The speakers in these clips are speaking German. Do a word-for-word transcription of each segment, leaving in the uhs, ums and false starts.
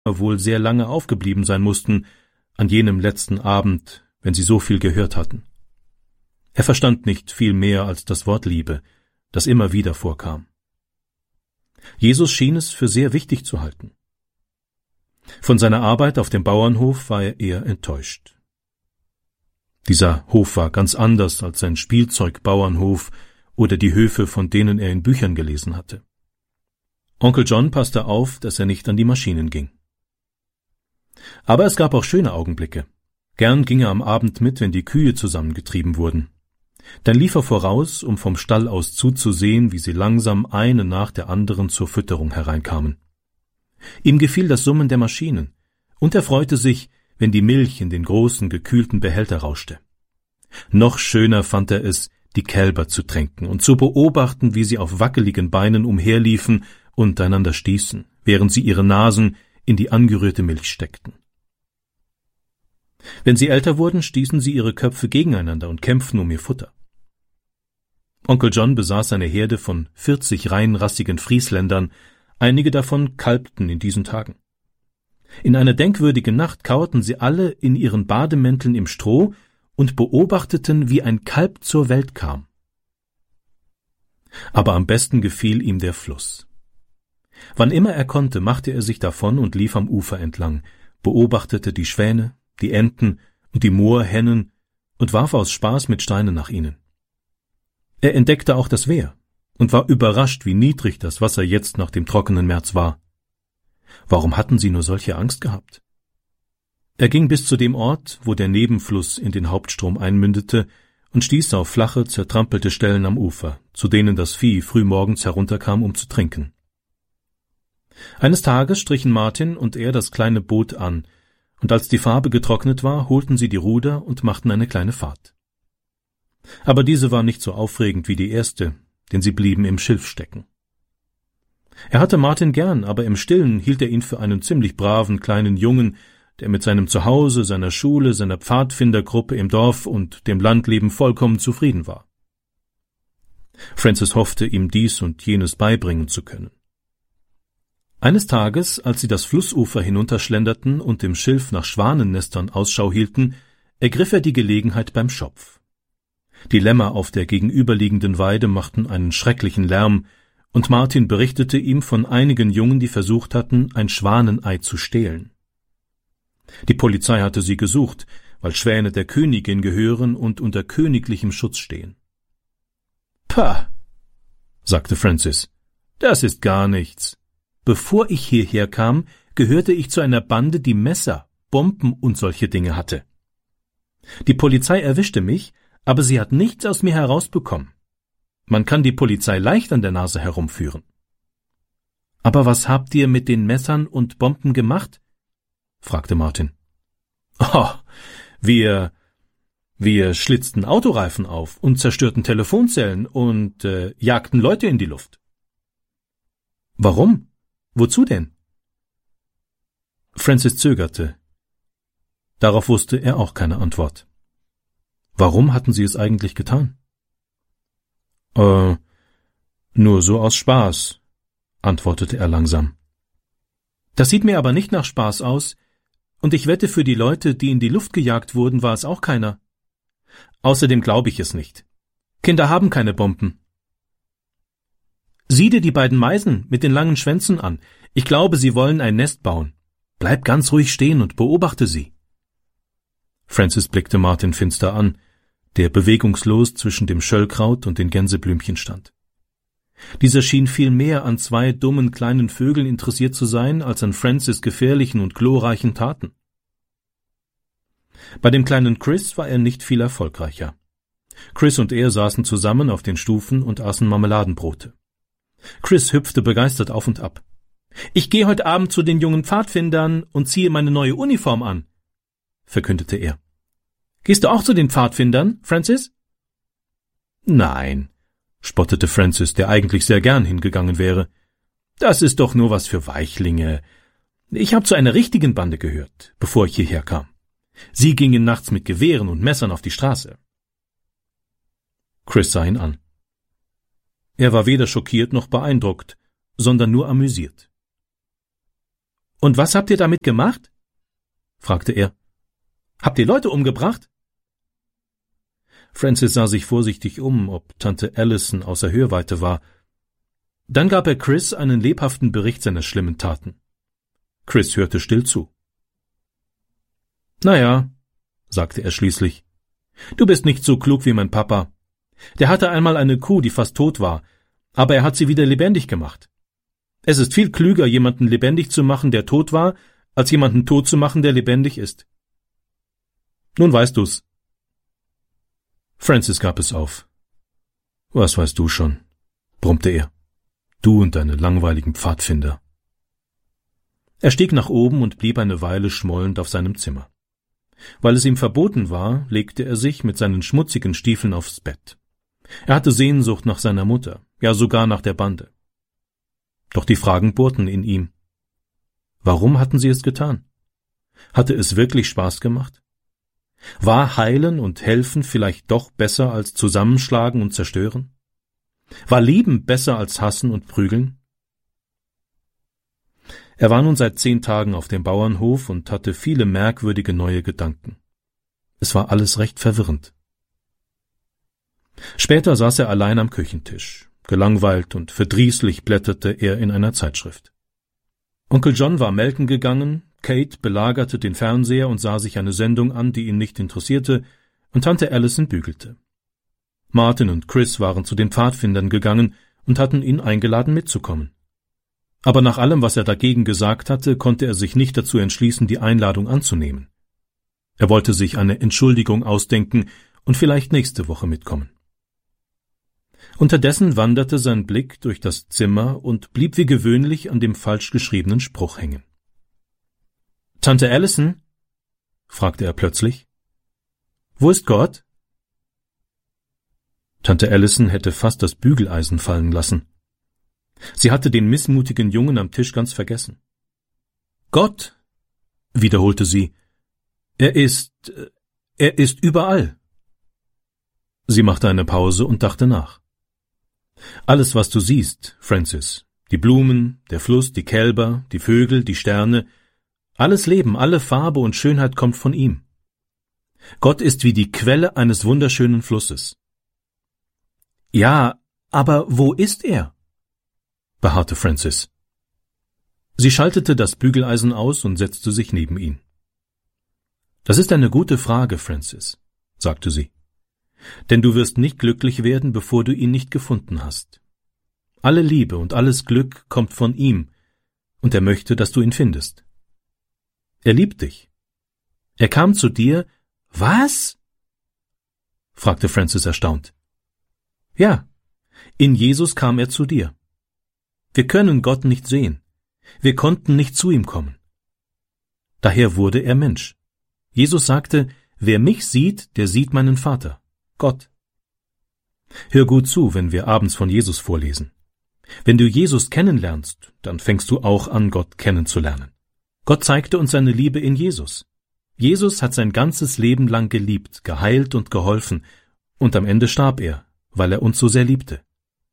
wohl sehr lange aufgeblieben sein mussten, an jenem letzten Abend, wenn sie so viel gehört hatten. Er verstand nicht viel mehr als das Wort Liebe, das immer wieder vorkam. Jesus schien es für sehr wichtig zu halten. Von seiner Arbeit auf dem Bauernhof war er eher enttäuscht. Dieser Hof war ganz anders als sein Spielzeugbauernhof oder die Höfe, von denen er in Büchern gelesen hatte. Onkel John passte auf, dass er nicht an die Maschinen ging. Aber es gab auch schöne Augenblicke. Gern ging er am Abend mit, wenn die Kühe zusammengetrieben wurden. Dann lief er voraus, um vom Stall aus zuzusehen, wie sie langsam eine nach der anderen zur Fütterung hereinkamen. Ihm gefiel das Summen der Maschinen, und er freute sich, wenn die Milch in den großen, gekühlten Behälter rauschte. Noch schöner fand er es, die Kälber zu tränken und zu beobachten, wie sie auf wackeligen Beinen umherliefen und einander stießen, während sie ihre Nasen in die angerührte Milch steckten. Wenn sie älter wurden, stießen sie ihre Köpfe gegeneinander und kämpften um ihr Futter. Onkel John besaß eine Herde von vierzig reinrassigen Friesländern, einige davon kalbten in diesen Tagen. In einer denkwürdigen Nacht kauerten sie alle in ihren Bademänteln im Stroh und beobachteten, wie ein Kalb zur Welt kam. Aber am besten gefiel ihm der Fluss. Wann immer er konnte, machte er sich davon und lief am Ufer entlang, beobachtete die Schwäne, die Enten und die Moorhennen und warf aus Spaß mit Steinen nach ihnen. Er entdeckte auch das Wehr und war überrascht, wie niedrig das Wasser jetzt nach dem trockenen März war. Warum hatten sie nur solche Angst gehabt? Er ging bis zu dem Ort, wo der Nebenfluss in den Hauptstrom einmündete, und stieß auf flache, zertrampelte Stellen am Ufer, zu denen das Vieh frühmorgens herunterkam, um zu trinken. Eines Tages strichen Martin und er das kleine Boot an, und als die Farbe getrocknet war, holten sie die Ruder und machten eine kleine Fahrt. Aber diese war nicht so aufregend wie die erste, denn sie blieben im Schilf stecken. Er hatte Martin gern, aber im Stillen hielt er ihn für einen ziemlich braven kleinen Jungen, der mit seinem Zuhause, seiner Schule, seiner Pfadfindergruppe im Dorf und dem Landleben vollkommen zufrieden war. Francis hoffte, ihm dies und jenes beibringen zu können. Eines Tages, als sie das Flussufer hinunterschlenderten und im Schilf nach Schwanennestern Ausschau hielten, ergriff er die Gelegenheit beim Schopf. Die Lämmer auf der gegenüberliegenden Weide machten einen schrecklichen Lärm, und Martin berichtete ihm von einigen Jungen, die versucht hatten, ein Schwanenei zu stehlen. Die Polizei hatte sie gesucht, weil Schwäne der Königin gehören und unter königlichem Schutz stehen. »Pah«, sagte Francis, »das ist gar nichts. Bevor ich hierher kam, gehörte ich zu einer Bande, die Messer, Bomben und solche Dinge hatte. Die Polizei erwischte mich, aber sie hat nichts aus mir herausbekommen. Man kann die Polizei leicht an der Nase herumführen.« »Aber was habt ihr mit den Messern und Bomben gemacht?« fragte Martin. »Oh, wir, wir schlitzten Autoreifen auf und zerstörten Telefonzellen und äh, jagten Leute in die Luft.« »Warum? Wozu denn?« Francis zögerte. Darauf wusste er auch keine Antwort. Warum hatten sie es eigentlich getan? Äh, nur so aus Spaß, antwortete er langsam. Das sieht mir aber nicht nach Spaß aus, und ich wette, für die Leute, die in die Luft gejagt wurden, war es auch keiner. Außerdem glaube ich es nicht. Kinder haben keine Bomben. Sieh dir die beiden Meisen mit den langen Schwänzen an. Ich glaube, sie wollen ein Nest bauen. Bleib ganz ruhig stehen und beobachte sie. Francis blickte Martin finster an, der bewegungslos zwischen dem Schöllkraut und den Gänseblümchen stand. Dieser schien viel mehr an zwei dummen kleinen Vögeln interessiert zu sein, als an Francis' gefährlichen und glorreichen Taten. Bei dem kleinen Chris war er nicht viel erfolgreicher. Chris und er saßen zusammen auf den Stufen und aßen Marmeladenbrote. Chris hüpfte begeistert auf und ab. »Ich gehe heute Abend zu den jungen Pfadfindern und ziehe meine neue Uniform an«, verkündete er. »Gehst du auch zu den Pfadfindern, Francis?« »Nein«, spottete Francis, der eigentlich sehr gern hingegangen wäre. »Das ist doch nur was für Weichlinge. Ich habe zu einer richtigen Bande gehört, bevor ich hierher kam. Sie gingen nachts mit Gewehren und Messern auf die Straße.« Chris sah ihn an. Er war weder schockiert noch beeindruckt, sondern nur amüsiert. Und was habt ihr damit gemacht?« fragte er. »Habt ihr Leute umgebracht?« Francis sah sich vorsichtig um, ob Tante Allison außer Hörweite war. Dann gab er Chris einen lebhaften Bericht seiner schlimmen Taten. Chris hörte still zu. »Na ja«, sagte er schließlich, »du bist nicht so klug wie mein Papa. Der hatte einmal eine Kuh, die fast tot war, aber er hat sie wieder lebendig gemacht. Es ist viel klüger, jemanden lebendig zu machen, der tot war, als jemanden tot zu machen, der lebendig ist. Nun weißt du's.« Francis gab es auf. »Was weißt du schon?«, brummte er. »Du und deine langweiligen Pfadfinder.« Er stieg nach oben und blieb eine Weile schmollend auf seinem Zimmer. Weil es ihm verboten war, legte er sich mit seinen schmutzigen Stiefeln aufs Bett. Er hatte Sehnsucht nach seiner Mutter, ja sogar nach der Bande. Doch die Fragen bohrten in ihm. Warum hatten sie es getan? Hatte es wirklich Spaß gemacht? War Heilen und Helfen vielleicht doch besser als Zusammenschlagen und Zerstören? War Lieben besser als Hassen und Prügeln? Er war nun seit zehn Tagen auf dem Bauernhof und hatte viele merkwürdige neue Gedanken. Es war alles recht verwirrend. Später saß er allein am Küchentisch. Gelangweilt und verdrießlich blätterte er in einer Zeitschrift. Onkel John war melken gegangen, Kate belagerte den Fernseher und sah sich eine Sendung an, die ihn nicht interessierte, und Tante Allison bügelte. Martin und Chris waren zu den Pfadfindern gegangen und hatten ihn eingeladen mitzukommen. Aber nach allem, was er dagegen gesagt hatte, konnte er sich nicht dazu entschließen, die Einladung anzunehmen. Er wollte sich eine Entschuldigung ausdenken und vielleicht nächste Woche mitkommen. Unterdessen wanderte sein Blick durch das Zimmer und blieb wie gewöhnlich an dem falsch geschriebenen Spruch hängen. »Tante Allison?« fragte er plötzlich. »Wo ist Gott?« Tante Allison hätte fast das Bügeleisen fallen lassen. Sie hatte den missmutigen Jungen am Tisch ganz vergessen. »Gott«, wiederholte sie, »er ist, er ist überall.« Sie machte eine Pause und dachte nach. »Alles, was du siehst, Francis, die Blumen, der Fluss, die Kälber, die Vögel, die Sterne, alles Leben, alle Farbe und Schönheit kommt von ihm. Gott ist wie die Quelle eines wunderschönen Flusses.« »Ja, aber wo ist er?« beharrte Francis. Sie schaltete das Bügeleisen aus und setzte sich neben ihn. »Das ist eine gute Frage, Francis«, sagte sie. »Denn du wirst nicht glücklich werden, bevor du ihn nicht gefunden hast. Alle Liebe und alles Glück kommt von ihm, und er möchte, dass du ihn findest. Er liebt dich. Er kam zu dir.« »Was?« fragte Francis erstaunt. »Ja, in Jesus kam er zu dir. Wir können Gott nicht sehen. Wir konnten nicht zu ihm kommen. Daher wurde er Mensch. Jesus sagte, wer mich sieht, der sieht meinen Vater, Gott. Hör gut zu, wenn wir abends von Jesus vorlesen. Wenn du Jesus kennenlernst, dann fängst du auch an, Gott kennenzulernen. Gott zeigte uns seine Liebe in Jesus. Jesus hat sein ganzes Leben lang geliebt, geheilt und geholfen, und am Ende starb er, weil er uns so sehr liebte.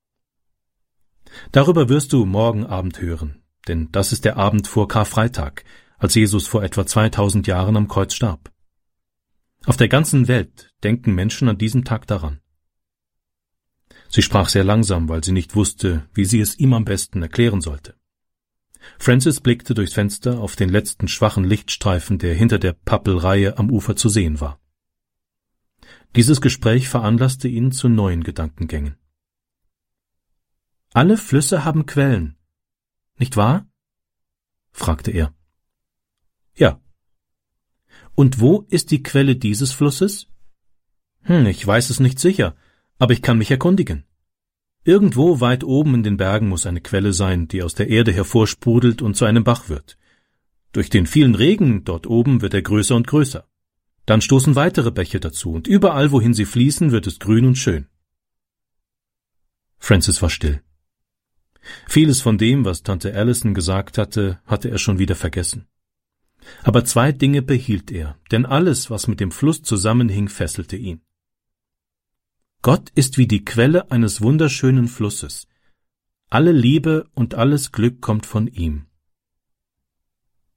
Darüber wirst du morgen Abend hören, denn das ist der Abend vor Karfreitag, als Jesus vor etwa zweitausend Jahren am Kreuz starb. Auf der ganzen Welt denken Menschen an diesen Tag daran. Sie sprach sehr langsam, weil sie nicht wusste, wie sie es ihm am besten erklären sollte. Francis blickte durchs Fenster auf den letzten schwachen Lichtstreifen, der hinter der Pappelreihe am Ufer zu sehen war. Dieses Gespräch veranlasste ihn zu neuen Gedankengängen. »Alle Flüsse haben Quellen, nicht wahr?« fragte er. »Ja.« »Und wo ist die Quelle dieses Flusses?« »Hm, ich weiß es nicht sicher, aber ich kann mich erkundigen. Irgendwo weit oben in den Bergen muss eine Quelle sein, die aus der Erde hervorsprudelt und zu einem Bach wird. Durch den vielen Regen dort oben wird er größer und größer. Dann stoßen weitere Bäche dazu, und überall, wohin sie fließen, wird es grün und schön.« Francis war still. Vieles von dem, was Tante Allison gesagt hatte, hatte er schon wieder vergessen. Aber zwei Dinge behielt er, denn alles, was mit dem Fluss zusammenhing, fesselte ihn. Gott ist wie die Quelle eines wunderschönen Flusses. Alle Liebe und alles Glück kommt von ihm.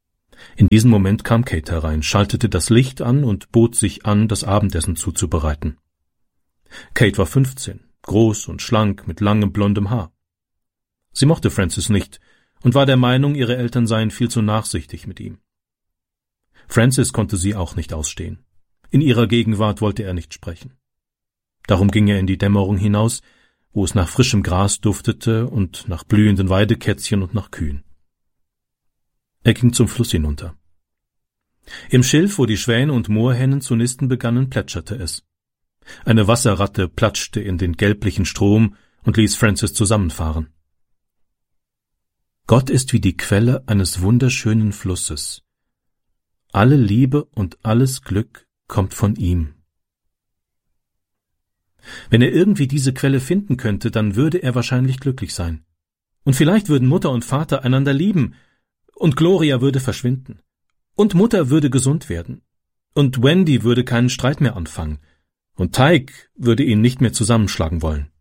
In diesem Moment kam Kate herein, schaltete das Licht an und bot sich an, das Abendessen zuzubereiten. Kate war fünfzehn, groß und schlank, mit langem blondem Haar. Sie mochte Francis nicht und war der Meinung, ihre Eltern seien viel zu nachsichtig mit ihm. Francis konnte sie auch nicht ausstehen. In ihrer Gegenwart wollte er nicht sprechen. Darum ging er in die Dämmerung hinaus, wo es nach frischem Gras duftete und nach blühenden Weidekätzchen und nach Kühen. Er ging zum Fluss hinunter. Im Schilf, wo die Schwäne und Moorhennen zu nisten begannen, plätscherte es. Eine Wasserratte platschte in den gelblichen Strom und ließ Francis zusammenfahren. Gott ist wie die Quelle eines wunderschönen Flusses. Alle Liebe und alles Glück kommt von ihm. Wenn er irgendwie diese Quelle finden könnte, dann würde er wahrscheinlich glücklich sein. Und vielleicht würden Mutter und Vater einander lieben, und Gloria würde verschwinden. Und Mutter würde gesund werden. Und Wendy würde keinen Streit mehr anfangen. Und Tyke würde ihn nicht mehr zusammenschlagen wollen.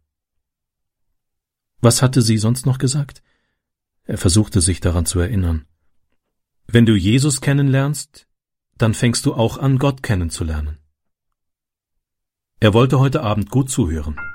Was hatte sie sonst noch gesagt? Er versuchte sich daran zu erinnern. Wenn du Jesus kennenlernst, dann fängst du auch an, Gott kennenzulernen. Er wollte heute Abend gut zuhören.